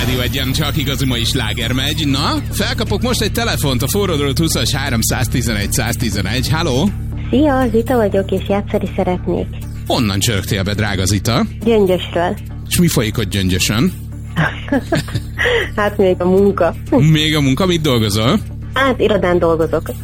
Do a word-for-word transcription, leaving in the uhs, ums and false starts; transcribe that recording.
Rádió Egyen csak igazi mai sláger megy. Na, felkapok most egy telefont a forradalot húszas három tizenegy tizenegy. Halló? Szia, Zita vagyok, és játszani szeretnék. Honnan csörögtél be, drága Zita? Gyöngyösről. És mi folyik ott Gyöngyösön? Hát még a munka. Még a munka, mit dolgozol? Hát irodán dolgozok.